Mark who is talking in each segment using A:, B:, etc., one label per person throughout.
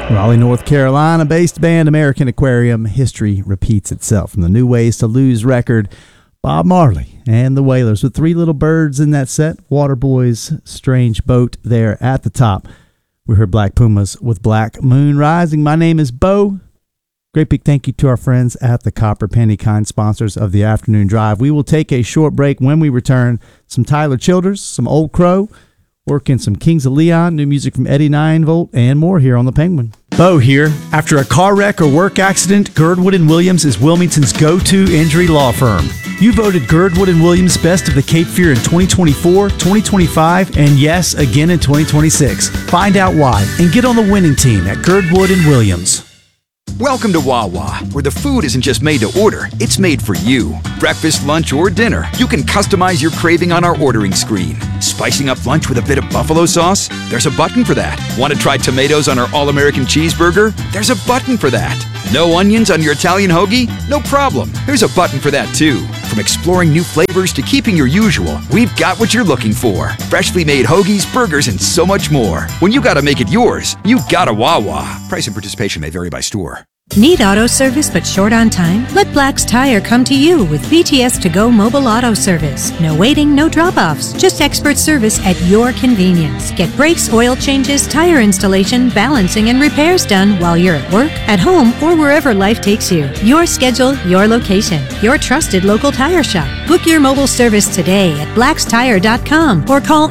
A: Raleigh, North Carolina-based band American Aquarium, history repeats itself. From the New Ways to Lose record, Bob Marley and the Wailers with Three Little Birds in that set. Waterboy's Strange Boat there at the top. We heard Black Pumas with Black Moon Rising. My name is Bo. Great big thank you to our friends at the Copper Penny, kind sponsors of the afternoon drive. We will take a short break. When we return, some Tyler Childers, some Old Crow, working some Kings of Leon, new music from Eddie 9-Volt, and more here on The Penguin.
B: Bo here. After a car wreck or work accident, Girdwood & Williams is Wilmington's go-to injury law firm. You voted Girdwood & Williams Best of the Cape Fear in 2024, 2025, and yes, again in 2026. Find out why and get on the winning team at Girdwood & Williams.
C: Welcome to Wawa, where the food isn't just made to order, it's made for you. Breakfast, lunch, or dinner, you can customize your craving on our ordering screen. Spicing up lunch with a bit of buffalo sauce? There's a button for that. Want to try tomatoes on our all-American cheeseburger? There's a button for that. No onions on your Italian hoagie? No problem. There's a button for that too. From exploring new flavors to keeping your usual, we've got what you're looking for. Freshly made hoagies, burgers, and so much more. When you gotta make it yours, you gotta Wawa. Price and participation may vary by store.
D: Need auto service but short on time? Let Black's Tire come to you with BTS To Go mobile auto service. No waiting, no drop-offs, just expert service at your convenience. Get brakes, oil changes, tire installation, balancing, and repairs done while you're at work, at home, or wherever life takes you. Your schedule, your location, your trusted local tire shop. Book your mobile service today at blackstire.com or call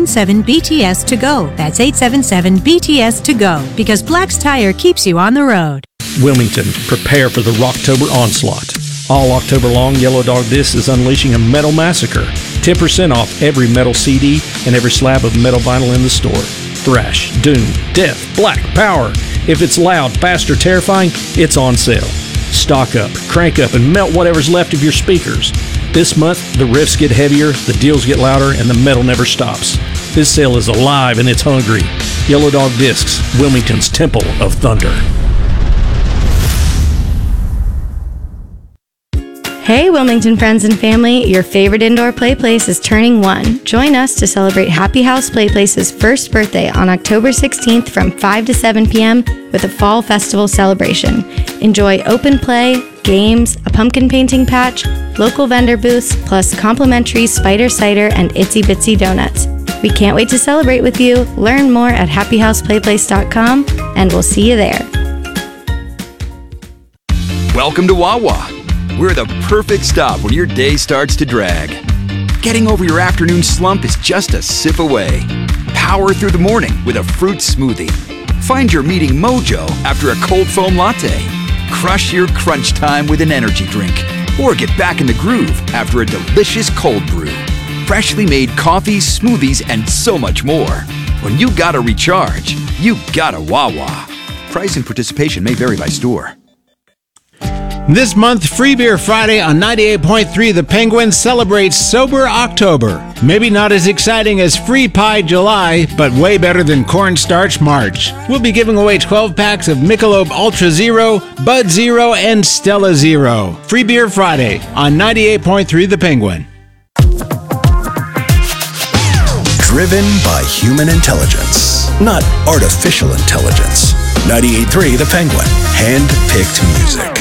D: 877-BTS-TO-GO. That's 877-BTS-TO-GO, because Black's Tire keeps you on the road.
E: Wilmington, prepare for the Rocktober onslaught. All October long, Yellow Dog Discs is unleashing a metal massacre. 10% off every metal CD and every slab of metal vinyl in the store. Thrash, doom, death, black, power. If it's loud, fast, or terrifying, it's on sale. Stock up, crank up, and melt whatever's left of your speakers. This month, the riffs get heavier, the deals get louder, and the metal never stops. This sale is alive and it's hungry. Yellow Dog Discs, Wilmington's Temple of Thunder.
F: Hey Wilmington friends and family, your favorite indoor play place is turning 1. Join us to celebrate Happy House Play Place's first birthday on October 16th from 5 to 7 p.m. with a fall festival celebration. Enjoy open play, games, a pumpkin painting patch, local vendor booths, plus complimentary spider cider and itsy bitsy donuts. We can't wait to celebrate with you. Learn more at happyhouseplayplace.com and we'll see you there.
C: Welcome to Wawa. We're the perfect stop when your day starts to drag. Getting over your afternoon slump is just a sip away. Power through the morning with a fruit smoothie. Find your meeting mojo after a cold foam latte. Crush your crunch time with an energy drink. Or get back in the groove after a delicious cold brew. Freshly made coffees, smoothies, and so much more. When you gotta recharge, you gotta Wawa. Price and participation may vary by store.
G: This month, Free Beer Friday on 98.3 The Penguin celebrates Sober October. Maybe not as exciting as Free Pie July, but way better than Cornstarch March. We'll be giving away 12 packs of Michelob Ultra Zero, Bud Zero, and Stella Zero. Free Beer Friday on 98.3 The Penguin.
H: Driven by human intelligence, not artificial intelligence. 98.3 The Penguin. Hand-picked music.